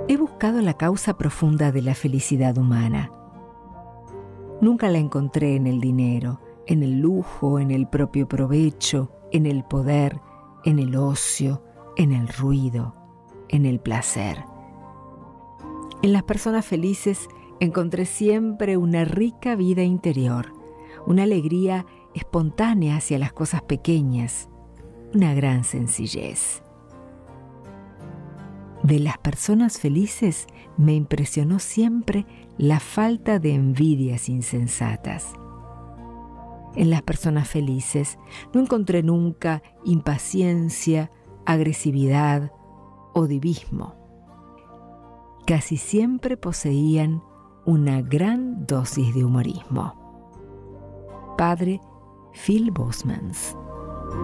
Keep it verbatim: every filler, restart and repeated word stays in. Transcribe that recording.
He buscado la causa profunda de la felicidad humana. Nunca la encontré en el dinero, en el lujo, en el propio provecho, en el poder, en el ocio, en el ruido, en el placer. En las personas felices encontré siempre una rica vida interior, una alegría espontánea hacia las cosas pequeñas, una gran sencillez. De las personas felices me impresionó siempre la falta de envidias insensatas. En las personas felices no encontré nunca impaciencia, agresividad o divismo. Casi siempre poseían una gran dosis de humorismo. Padre Phil Bosmans.